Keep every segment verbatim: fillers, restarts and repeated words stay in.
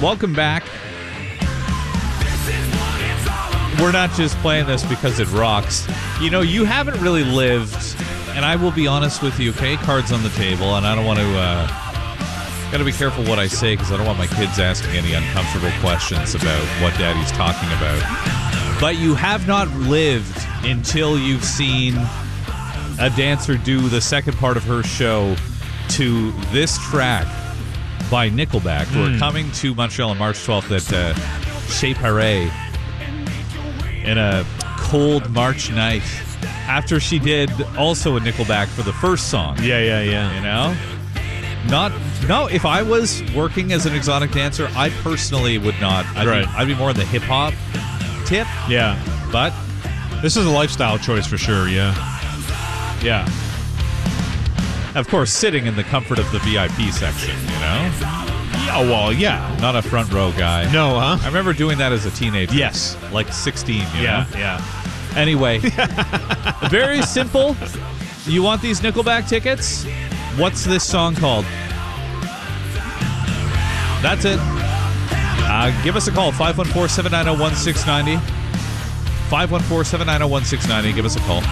welcome back. We're not just playing this because it rocks. You know, you haven't really lived, and I will be honest with you, okay? Cards on the table, and I don't want to, uh, got to be careful what I say because I don't want my kids asking any uncomfortable questions about what Daddy's talking about. But you have not lived until you've seen a dancer do the second part of her show to this track by Nickelback, who mm. are coming to Montreal on March twelfth at uh, Chez Paré in a cold March night after she did also a Nickelback for the first song. Yeah, yeah, yeah. You know? Not, no, if I was working as an exotic dancer, I personally would not. I'd, right. be, I'd be more in the hip-hop tip. Yeah. But this is a lifestyle choice for sure, yeah. Yeah. Of course, sitting in the comfort of the V I P section, you know? Yeah, well, yeah. Not a front row guy. No, huh? I remember doing that as a teenager. Yes. Like sixteen, you yeah, know? Yeah. Anyway, very simple. You want these Nickelback tickets? What's this song called? That's it. Uh, give us a call, five one four, seven nine zero, one six nine zero. five one four, seven nine zero, one six nine zero. Give us a call.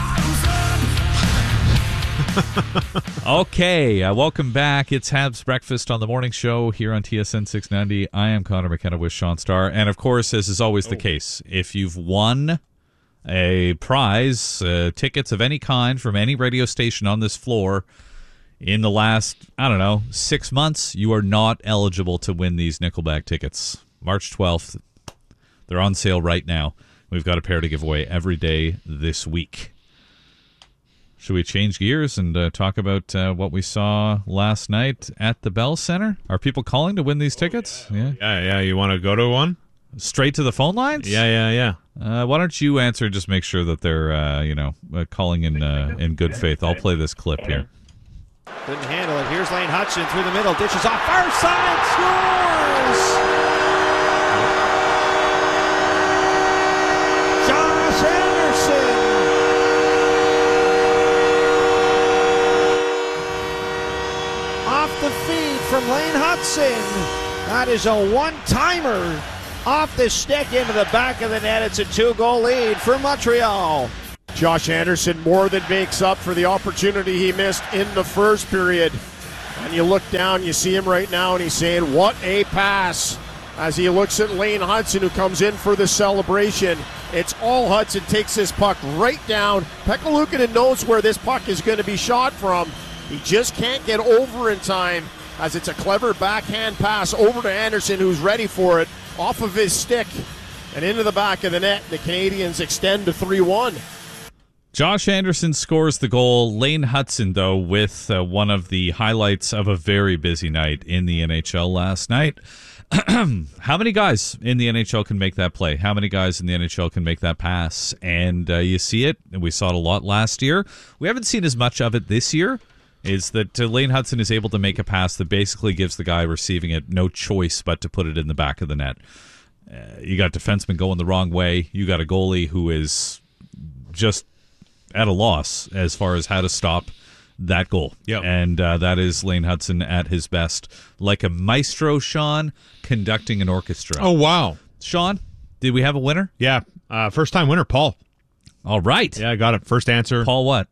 Okay, uh, welcome back. It's Habs Breakfast on the morning show here on T S N six ninety. I am Connor McKenna with Sean Starr. And of course, as is always oh. the case, if you've won a prize, uh, tickets of any kind from any radio station on this floor in the last, I don't know, six months, you are not eligible to win these Nickelback tickets. March twelfth, they're on sale right now. We've got a pair to give away every day this week. Should we change gears and uh, talk about uh, what we saw last night at the Bell Center? Are people calling to win these tickets? Yeah, yeah. yeah. You want to go to one? Straight to the phone lines? Yeah, yeah, yeah. Uh, why don't you answer and just make sure that they're, uh, you know, uh, calling in uh, in good faith. I'll play this clip here. Couldn't handle it. Here's Lane Hutson through the middle. Dishes off far side. Scores! Josh Anderson! Off the feed from Lane Hutson. That is a one-timer off the stick into the back of the net. It's a two-goal lead for Montreal. Josh Anderson more than makes up for the opportunity he missed in the first period. And you look down, you see him right now, and he's saying, what a pass. As he looks at Lane Hutson, who comes in for the celebration. It's all Hutson, takes this puck right down. Pekka Luukkonen knows where this puck is going to be shot from. He just can't get over in time, as it's a clever backhand pass over to Anderson, who's ready for it, off of his stick and into the back of the net. The Canadians extend to three one. Josh Anderson scores the goal. Lane Hutson, though, with uh, one of the highlights of a very busy night in the N H L last night. How many guys in the N H L can make that play? How many guys in the N H L can make that pass? And uh, you see it, and we saw it a lot last year. We haven't seen as much of it this year, is that uh, Lane Hutson is able to make a pass that basically gives the guy receiving it no choice but to put it in the back of the net. Uh, you got defensemen going the wrong way. You got a goalie who is just at a loss as far as how to stop that goal. Yep. And uh, that is Lane Hutson at his best. Like a maestro, Sean, conducting an orchestra. Oh, wow. Sean, did we have a winner? Yeah. Uh, first-time winner, Paul. All right. Yeah, I got it. First answer. Paul what?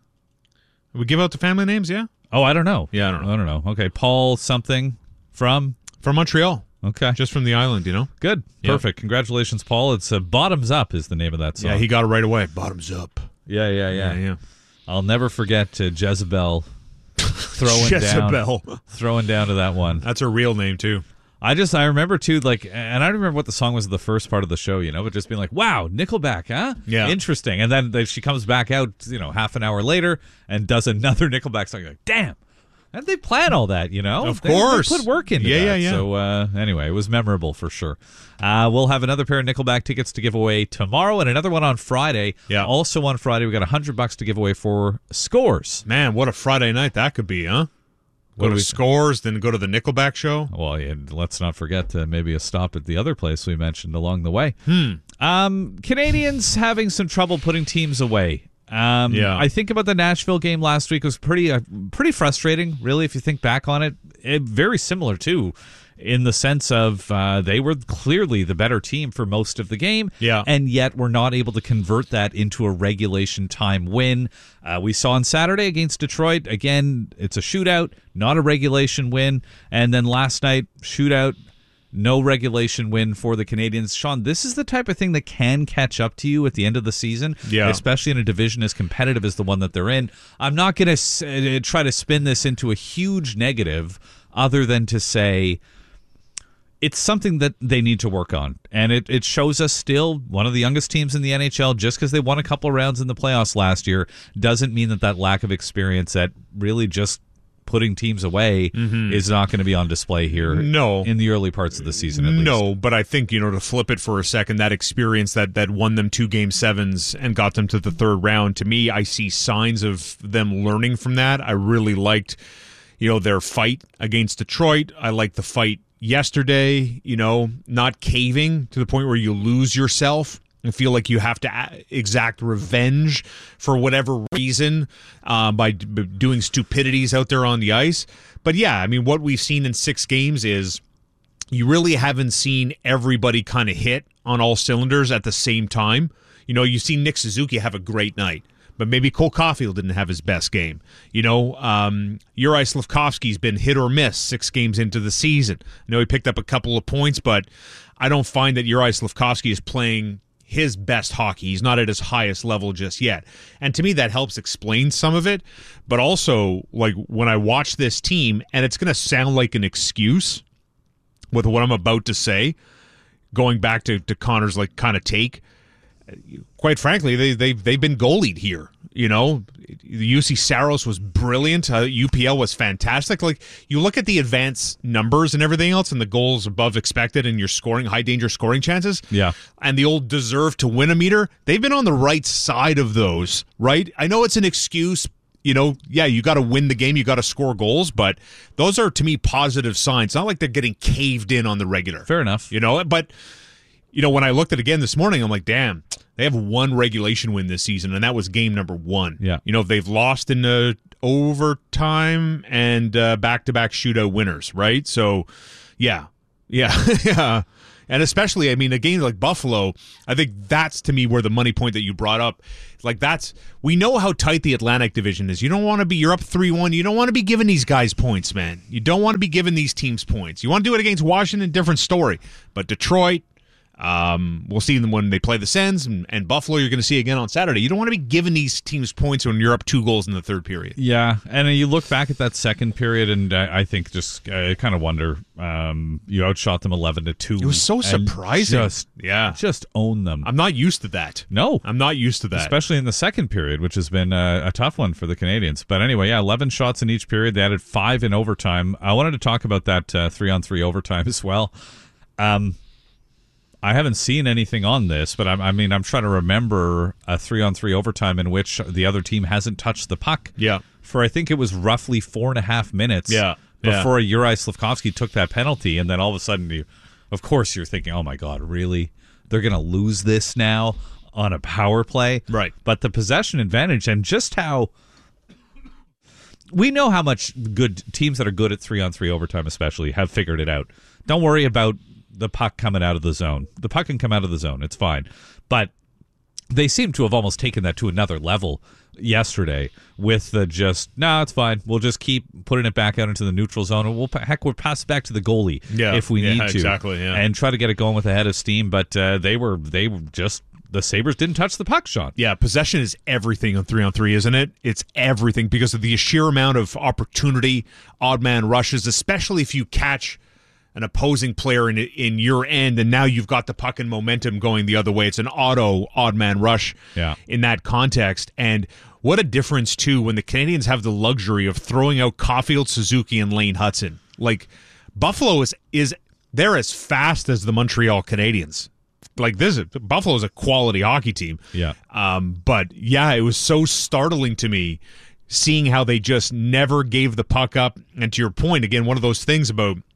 We give out the family names, yeah? Oh, I don't know. Yeah, I don't know. I don't know. Okay, Paul something from? From Montreal. Okay. Just from the island, you know? Good. Yep. Perfect. Congratulations, Paul. It's uh, Bottoms Up is the name of that song. Yeah, he got it right away. Bottoms up. Yeah, yeah, yeah. Yeah, yeah. I'll never forget uh, Jezebel throwing Jezebel. down, throwing down to that one. That's her real name, too. I just, I remember, too, like, and I don't remember what the song was the first part of the show, you know, but just being like, wow, Nickelback, huh? Yeah. Interesting. And then they, she comes back out, you know, half an hour later and does another Nickelback song. You're like, damn. How did they plan all that, you know? Of they, course. They put work into yeah, that. Yeah, yeah, So, uh, anyway, it was memorable for sure. Uh, we'll have another pair of Nickelback tickets to give away tomorrow and another one on Friday. Yeah. Also on Friday, we got one hundred bucks to give away for Scores. Man, what a Friday night that could be, huh? Go What do to we- Scores, then go to the Nickelback show. Well, yeah, let's not forget uh, maybe a stop at the other place we mentioned along the way. Hmm. Um, Canadians having some trouble putting teams away Um, Yeah. I think about the Nashville game last week. It was pretty uh, pretty frustrating, really, if you think back on it. it very similar, too, in the sense of uh, they were clearly the better team for most of the game, Yeah. and yet were not able to convert that into a regulation time win. Uh, we saw on Saturday against Detroit, again, it's a shootout, not a regulation win. And then last night, shootout, no regulation win for the Canadians. Sean, this is the type of thing that can catch up to you at the end of the season, Yeah. especially in a division as competitive as the one that they're in. I'm not going to uh, try to spin this into a huge negative other than to say it's something that they need to work on. And it, it shows us still one of the youngest teams in the N H L. Just because they won a couple of rounds in the playoffs last year doesn't mean that that lack of experience at really just putting teams away mm-hmm. is not going to be on display here No. in the early parts of the season, at least. No, but I think, you know, to flip it for a second, that experience that, that won them two game sevens and got them to the third round, to me, I see signs of them learning from that. I really liked, you know, their fight against Detroit. I liked the fight yesterday, you know, not caving to the point where you lose yourself and feel like you have to exact revenge for whatever reason uh, by d- doing stupidities out there on the ice. But yeah, I mean, what we've seen in six games is you really haven't seen everybody kind of hit on all cylinders at the same time. You know, you've seen Nick Suzuki have a great night, but maybe Cole Caulfield didn't have his best game. You know, um, Uri Slafkovsky's been hit or miss six games into the season. I know he picked up a couple of points, but I don't find that Uri Slafkovsky is playing his best hockey. He's not at his highest level just yet. And to me, that helps explain some of it. But also, like, when I watch this team, and it's going to sound like an excuse with what I'm about to say, going back to, to Connor's, like, kind of take, quite frankly, they, they've, they've been goalied here. You know, U C Saros was brilliant. Uh, U P L was fantastic. Like, you look at the advanced numbers and everything else and the goals above expected and your scoring, high danger scoring chances. Yeah. And the old deserve to win a meter. They've been on the right side of those, right? I know it's an excuse. You know, yeah, you got to win the game. You got to score goals. But those are, to me, positive signs. Not like they're getting caved in on the regular. Fair enough. You know, but, you know, when I looked at it again this morning, I'm like, damn. They have one regulation win this season, and that was game number one. Yeah. You know, they've lost in uh, overtime and uh, back-to-back shootout winners, right? So, yeah. Yeah. yeah. And especially, I mean, a game like Buffalo, I think that's, to me, where the money point that you brought up, like that's, we know how tight the Atlantic Division is. You don't want to be, you're up three one, you don't want to be giving these guys points, man. You don't want to be giving these teams points. You want to do it against Washington, different story. But Detroit, Um, we'll see them when they play the Sens, and, and Buffalo you're going to see again on Saturday. You don't want to be giving these teams points when you're up two goals in the third period. Yeah, and you look back at that second period, and I, I think just I kind of wonder. Um, you outshot them eleven to two. It was so and surprising. Just, yeah, just own them. I'm not used to that. No, I'm not used to that, especially in the second period, which has been a, a tough one for the Canadians. But anyway, yeah, eleven shots in each period. They added five in overtime. I wanted to talk about that uh, three on three overtime as well. Um. I haven't seen anything on this, but I'm, I mean, I'm trying to remember a three-on-three overtime in which the other team hasn't touched the puck. Yeah. For I think it was roughly four and a half minutes. Yeah. Before yeah. Uri Slafkovsky took that penalty, and then all of a sudden, you, of course, you're thinking, "Oh my God, really? They're going to lose this now on a power play?" Right. But the possession advantage and just how we know how much good teams that are good at three-on-three overtime, especially, have figured it out. Don't worry about the puck coming out of the zone. The puck can come out of the zone. It's fine. But they seem to have almost taken that to another level yesterday with the just, no, it's fine. We'll just keep putting it back out into the neutral zone, and we'll, heck, we'll pass it back to the goalie yeah, if we yeah, need to. Exactly, yeah. And try to get it going with a head of steam. But uh, they were, they were just, the Sabres didn't touch the puck, Sean. Yeah, possession is everything on three-on-three, isn't it? It's everything because of the sheer amount of opportunity, odd man rushes, especially if you catch an opposing player in in your end, and now you've got the puck and momentum going the other way. It's an auto odd man rush yeah. in that context. And what a difference, too, when the Canadians have the luxury of throwing out Caulfield, Suzuki, and Lane Hudson. Like, Buffalo is, is they're as fast as the Montreal Canadiens. Like, this is, Buffalo is a quality hockey team. Yeah. Um, but, yeah, it was so startling to me seeing how they just never gave the puck up. And to your point, again, one of those things about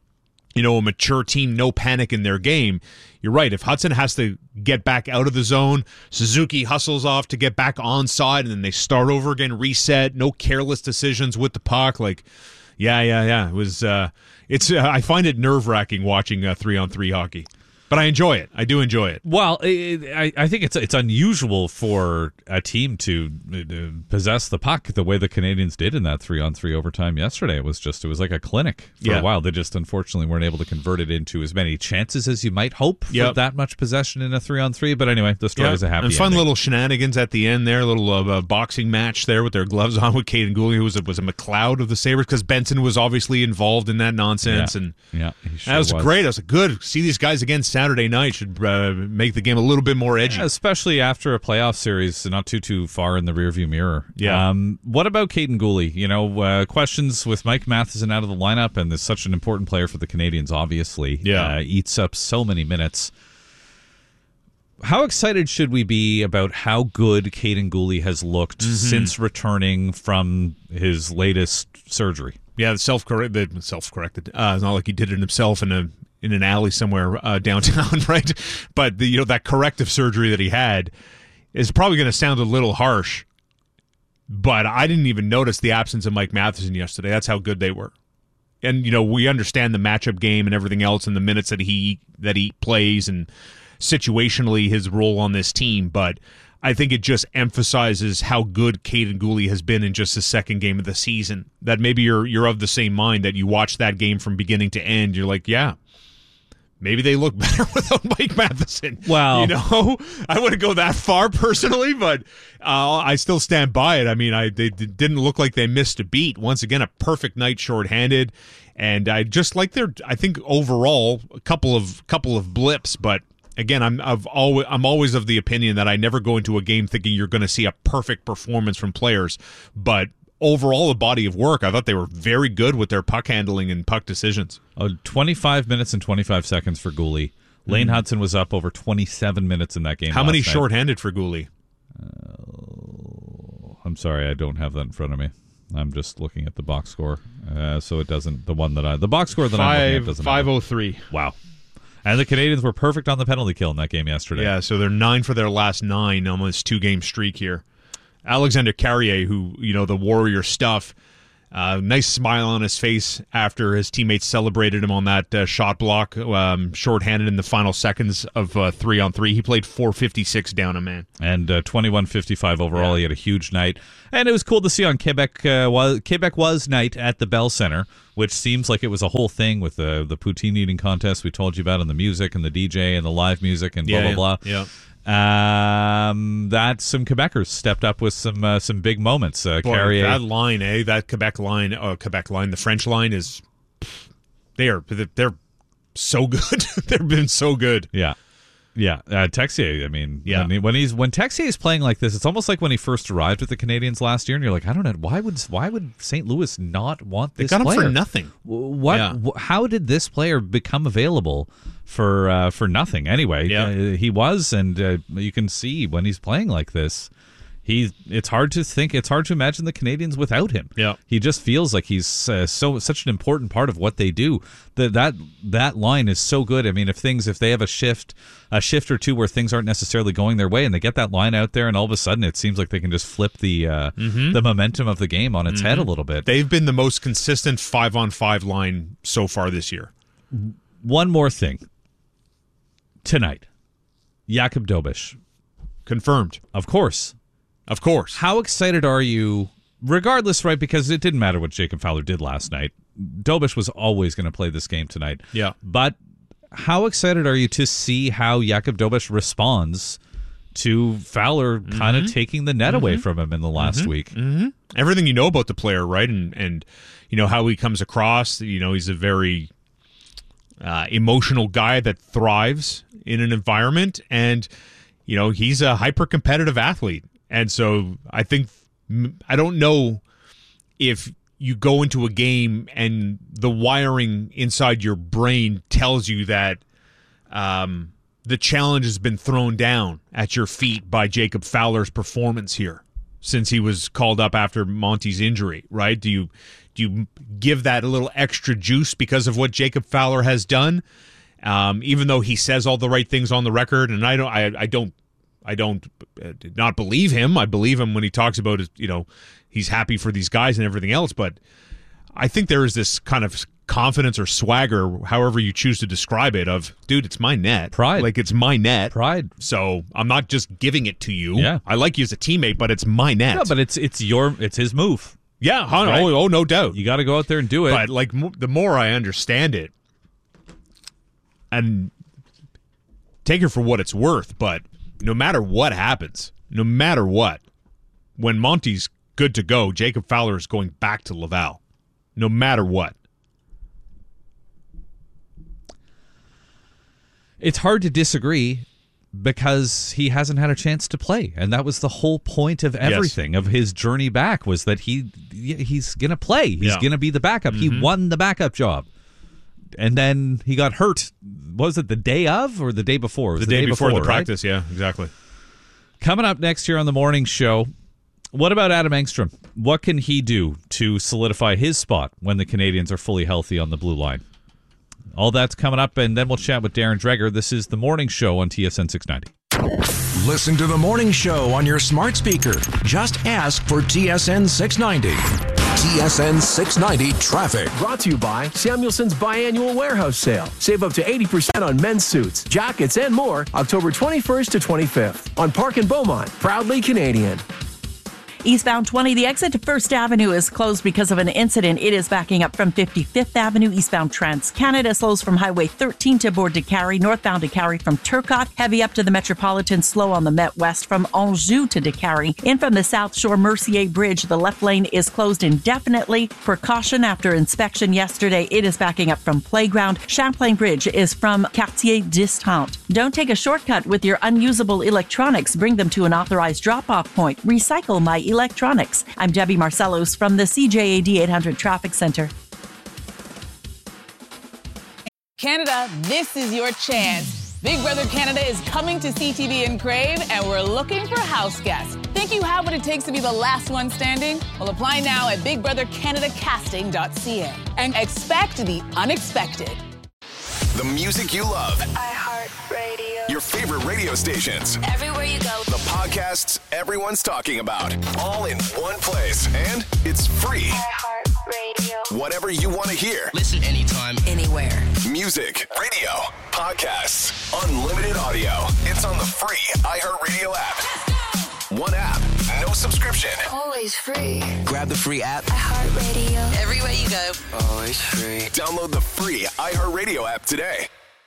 you know, a mature team, no panic in their game. You're right. If Hudson has to get back out of the zone, Suzuki hustles off to get back onside, and then they start over again, reset, no careless decisions with the puck. Like, yeah, yeah, yeah. It was. Uh, it's. Uh, I find it nerve wracking watching uh, three on three hockey. But I enjoy it. I do enjoy it. Well, it, I, I think it's it's unusual for a team to uh, possess the puck the way the Canadians did in that three on three overtime yesterday. It was just it was like a clinic for yeah. a while. They just unfortunately weren't able to convert it into as many chances as you might hope for yep. that much possession in a three on three. But anyway, the story yeah. is a happy and fun ending. little shenanigans at the end there. A little uh, uh, boxing match there with their gloves on with Caden Gooley, who was a, was a McLeod of the Sabres, because Benson was obviously involved in that nonsense. Yeah. And yeah, he sure that was, was great. I was like, good. See these guys again Saturday night. Should Uh, make the game a little bit more edgy. Yeah, especially after a playoff series not too too far in the rearview mirror. Yeah. Um, what about Caden Gooley? You know, uh, questions with Mike Matheson out of the lineup, and is such an important player for the Canadians, obviously. Yeah. Uh, eats up so many minutes. How excited should we be about how good Caden Gooley has looked mm-hmm. since returning from his latest surgery? Yeah, the self-correct, the self-corrected. Uh, it's not like he did it himself in a in an alley somewhere uh, downtown, right? But the, you know, that corrective surgery that he had is probably going to sound a little harsh, but I didn't even notice the absence of Mike Matheson yesterday. That's how good they were. And, you know, we understand the matchup game and everything else and the minutes that he that he plays and situationally his role on this team, but I think it just emphasizes how good Caden Gooley has been in just the second game of the season. That maybe you're you're of the same mind that you watch that game from beginning to end. You're like, yeah, maybe they look better without Mike Matheson. Wow. You know, I wouldn't go that far personally, but uh, I still stand by it. I mean, I they didn't look like they missed a beat. Once again, a perfect night shorthanded. And I just like their, I think overall, a couple of couple of blips, but again, I'm I've always I'm always of the opinion that I never go into a game thinking you're going to see a perfect performance from players, but overall, the body of work, I thought they were very good with their puck handling and puck decisions. Oh, twenty-five minutes and twenty-five seconds for Gooley. Lane mm-hmm. Hudson was up over twenty-seven minutes in that game. How last many night. shorthanded for Gooley? Uh, I'm sorry, I don't have that in front of me. I'm just looking at the box score, uh, so it doesn't. The one that I, the box score that Five, I'm looking at doesn't. five oh three. Wow. And the Canadians were perfect on the penalty kill in that game yesterday. Yeah, so they're nine for their last nine on this two-game streak here. Alexander Carrier, who, you know, the Warrior stuff, uh, nice smile on his face after his teammates celebrated him on that uh, shot block, um, shorthanded in the final seconds of uh, three on three. He played four fifty-six down a man. And uh, twenty-one fifty-five overall. Yeah. He had a huge night. And it was cool to see on Quebec uh, was, Quebec was night at the Bell Center, which seems like it was a whole thing with the, the poutine eating contest we told you about, and the music and the D J and the live music and blah, yeah, blah, blah. Yeah. Um, that some Quebecers stepped up with some uh, some big moments. Uh, Boy, Carrier, that line, eh? That Quebec line, uh, Quebec line, the French line is, they are, they're so good. They've been so good. yeah, yeah. Uh, Texier, I mean, Yeah. when, he, when he's when Texier is playing like this, it's almost like when he first arrived with the Canadians last year, and you're like, I don't know, why would why would Saint Louis not want They this got him player for nothing. What? Yeah. wh- How did this player become available for uh, for nothing? Anyway, Yeah. uh, he was, and uh, you can see when he's playing like this, he. It's hard to think. It's hard to imagine the Canadians without him. Yeah. He just feels like he's uh, so such an important part of what they do. That that that line is so good. I mean, if things if they have a shift, a shift or two where things aren't necessarily going their way, and they get that line out there, and all of a sudden it seems like they can just flip the uh, Mm-hmm. the momentum of the game on its head a little bit. They've been the most consistent five on five line so far this year. One more thing. Tonight, Jakub Dobiš. Confirmed. Of course. Of course. How excited are you, regardless, right, because it didn't matter what Jacob Fowler did last night. Dobiš was always going to play this game tonight. Yeah. But how excited are you to see how Jakub Dobiš responds to Fowler mm-hmm. kind of taking the net mm-hmm. away from him in the last mm-hmm. week? Mm-hmm. Everything you know about the player, right? And, and you know, how he comes across. You know, he's a very uh, emotional guy that thrives in an environment. And, you know, he's a hyper-competitive athlete. And so I think, I don't know if you go into a game and the wiring inside your brain tells you that um, the challenge has been thrown down at your feet by Jacob Fowler's performance here since he was called up after Monty's injury, right? Do you do do you give that a little extra juice because of what Jacob Fowler has done? Um, even though he says all the right things on the record, and I don't, I, I don't, I don't uh, not believe him. I believe him when he talks about his, you know, he's happy for these guys and everything else. But I think there is this kind of confidence or swagger, however you choose to describe it, of, dude, it's my net. Pride. Like, it's my net. Pride. So I'm not just giving it to you. Yeah. I like you as a teammate, but it's my net. No, but it's it's your it's his move. Yeah, oh, Right? oh, oh, no doubt. You got to go out there and do it. But, like, m- the more I understand it, and take it for what it's worth, but no matter what happens, no matter what, when Monty's good to go, Jacob Fowler is going back to Laval. No matter what. It's hard to disagree because he hasn't had a chance to play, and that was the whole point of everything, yes. of his journey back, was that he he's going to play. He's yeah. going to be the backup. Mm-hmm. He won the backup job. And then he got hurt. Was it the day of or the day before? It was the, the day, day before, before the right? practice, yeah, exactly. Coming up next year on the morning show, what about Adam Engstrom? What can he do to solidify his spot when the Canadians are fully healthy on the blue line? All that's coming up, and then we'll chat with Darren Dreger. This is the morning show on T S N six ninety. Listen to the morning show on your smart speaker. Just ask for T S N six ninety. T S N six ninety traffic. Brought to you by Samuelson's biannual warehouse sale. Save up to eighty percent on men's suits, jackets, and more October twenty-first to twenty-fifth on Park and Beaumont. Proudly Canadian. Eastbound twenty, the exit to First Avenue is closed because of an incident. It is backing up from fifty-fifth Avenue. Eastbound Trans-Canada slows from Highway thirteen to Bourg de Carry. Northbound de Carry from Turcotte. Heavy up to the Metropolitan. Slow on the Met West from Anjou to de Carry. In from the South Shore Mercier Bridge, the left lane is closed indefinitely. Precaution after inspection yesterday. It is backing up from Playground. Champlain Bridge is from Quartier Distant. Don't take a shortcut with your unusable electronics. Bring them to an authorized drop-off point. Recycle my electronics. I'm Debbie Marcellos from the C J A D eight hundred Traffic Center. Canada, this is your chance. Big Brother Canada is coming to C T V and Crave, and we're looking for house guests. Think you have what it takes to be the last one standing? Well, apply now at big brother canada casting dot c a and expect the unexpected. The music you love. iHeartRadio. Your favorite radio stations. Everywhere you go. The podcasts everyone's talking about. All in one place. And it's free. iHeartRadio. Whatever you want to hear. Listen anytime, anywhere. Music, radio, podcasts, unlimited audio. It's on the free iHeartRadio app. One app, no subscription. Always free. Grab the free app. iHeartRadio. Everywhere you go. Always free. Download the free iHeartRadio app today.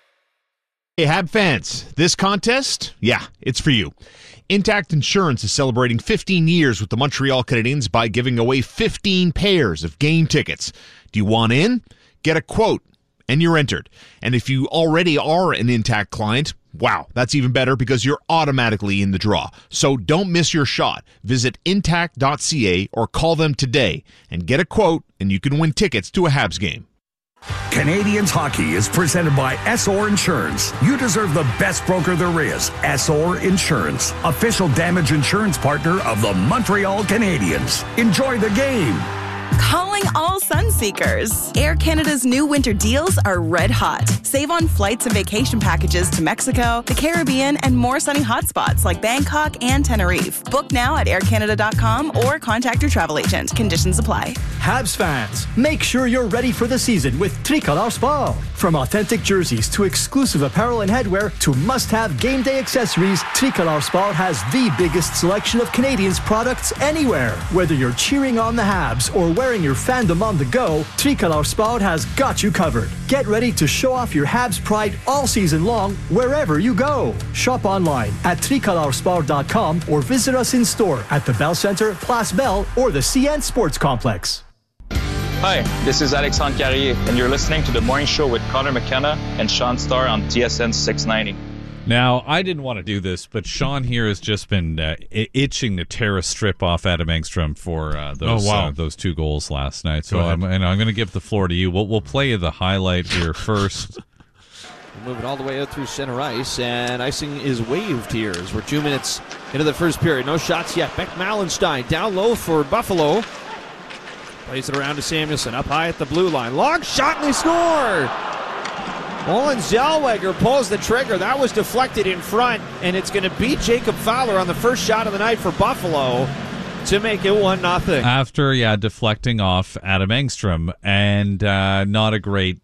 Hey, Hab fans, this contest, yeah, it's for you. Intact Insurance is celebrating fifteen years with the Montreal Canadiens by giving away fifteen pairs of game tickets. Do you want in? Get a quote, and you're entered. And if you already are an Intact client, wow, that's even better because you're automatically in the draw. So don't miss your shot. Visit intact dot c a or call them today and get a quote, and you can win tickets to a Habs game. Canadians hockey is presented by S O R Insurance. You deserve the best broker there is. S O R Insurance, official damage insurance partner of the Montreal Canadiens. Enjoy the game. Calling all Sunseekers. Air Canada's new winter deals are red hot. Save on flights and vacation packages to Mexico, the Caribbean, and more sunny hotspots like Bangkok and Tenerife. Book now at air canada dot com or contact your travel agent. Conditions apply. Habs fans, make sure you're ready for the season with Tricolor Sport. From authentic jerseys to exclusive apparel and headwear to must-have game day accessories, Tricolor Sport has the biggest selection of Canadians products anywhere. Whether you're cheering on the Habs or wearing your fandom on the go, Tricolor Sport has got you covered. Get ready to show off your Habs pride all season long, wherever you go. Shop online at tricolor sport dot com or visit us in store at the Bell Center, Place Bell, or the C N Sports Complex. Hi, this is Alexandre Carrier, and you're listening to The Morning Show with Connor McKenna and Sean Starr on T S N six ninety. Now, I didn't want to do this, but Sean here has just been uh, itching to tear a strip off Adam Engstrom for uh, those oh, wow. uh, those two goals last night. So Go I'm, and I'm going to give the floor to you. We'll, we'll play you the highlight here first. Move it all the way out through center ice, and icing is waved here as we're two minutes into the first period. No shots yet. Beck Malenstein down low for Buffalo. Plays it around to Samuelson, up high at the blue line. Long shot, and they score! Olin Zellweger pulls the trigger. That was deflected in front, and it's going to beat Jacob Fowler on the first shot of the night for Buffalo to make it one nothing. After, yeah, deflecting off Adam Engstrom, and uh, not a great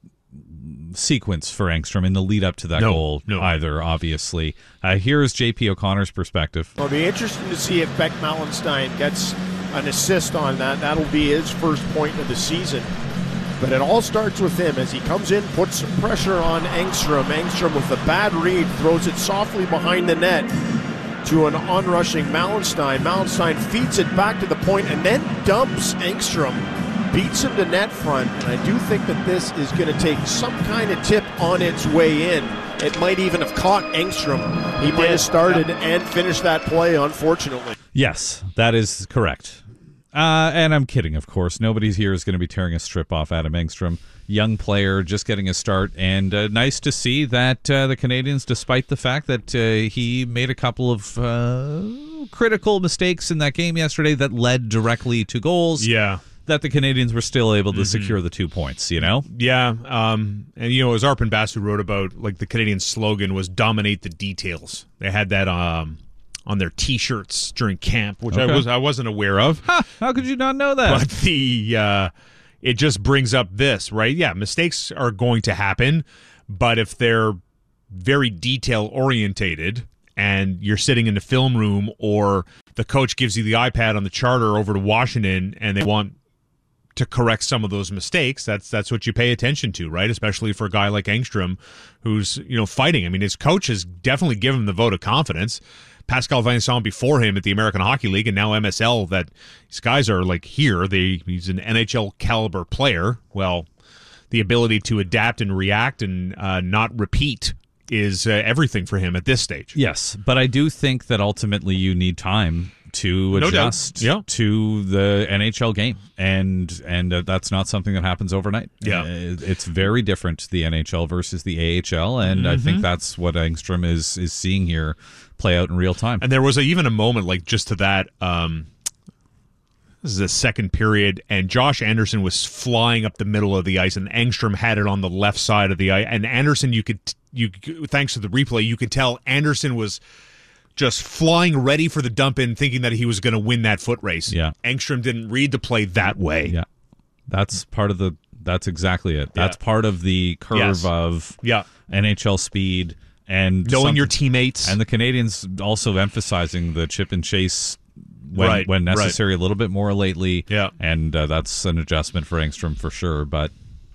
sequence for Engstrom in the lead up to that no, goal no. either, obviously. Uh, here's J P O'Connor's perspective. It'll be interesting to see if Beck Mallenstein gets an assist on that. That'll be his first point of the season. But it all starts with him as he comes in, puts some pressure on Engstrom. Engstrom with a bad read throws it softly behind the net to an onrushing Mallenstein. Mallenstein feeds it back to the point and then dumps Engstrom, beats him to net front. And I do think that this is going to take some kind of tip on its way in. It might even have caught Engstrom. He might have started yep. and finished that play, unfortunately. Yes, that is correct. Uh, and I'm kidding, of course. Nobody here is going to be tearing a strip off Adam Engstrom. Young player, just getting a start. And uh, nice to see that uh, the Canadians, despite the fact that uh, he made a couple of uh, critical mistakes in that game yesterday that led directly to goals, yeah, that the Canadians were still able to mm-hmm. secure the two points, you know? Yeah. Um, and, you know, as Arpon Basu wrote about, like, the Canadian slogan was dominate the details. They had that um, on their T-shirts during camp, which okay. I was I wasn't aware of. Huh, how could you not know that? But the uh, it just brings up this, right? Yeah, mistakes are going to happen, but if they're very detail orientated and you're sitting in the film room or the coach gives you the iPad on the charter over to Washington and they want to correct some of those mistakes, that's that's what you pay attention to, right? Especially for a guy like Engstrom who's, you know, fighting. I mean, his coach has definitely given him the vote of confidence. Pascal Vincent before him at the American Hockey League and now M S L, that these guys are like here. They he's an N H L caliber player. Well, the ability to adapt and react and uh, not repeat is uh, everything for him at this stage. Yes, but I do think that ultimately you need time to adjust no yeah. to the N H L game, and and uh, that's not something that happens overnight. Yeah, uh, it's very different, the N H L versus the A H L, and mm-hmm. I think that's what Engstrom is is seeing here play out in real time. And there was a, even a moment like just to that. Um, this is the second period, and Josh Anderson was flying up the middle of the ice, and Engstrom had it on the left side of the ice. And Anderson, you could you thanks to the replay, you could tell Anderson was just flying ready for the dump in, thinking that he was going to win that foot race. Yeah, Engstrom didn't read the play that way. Yeah, that's part of the. That's exactly it. That's yeah. part of the curve yes. of yeah. N H L speed and knowing your teammates, and the Canadians also emphasizing the chip and chase when right, when necessary, right. a little bit more lately. Yeah, and uh, that's an adjustment for Engstrom for sure. But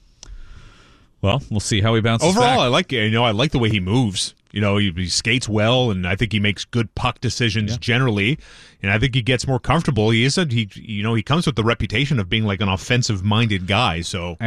well, we'll see how he bounces overall. back. I like you know I like the way he moves. You know, he, he skates well, and I think he makes good puck decisions yeah. generally. And I think he gets more comfortable. He is a he you know he comes with the reputation of being like an offensive minded guy. So.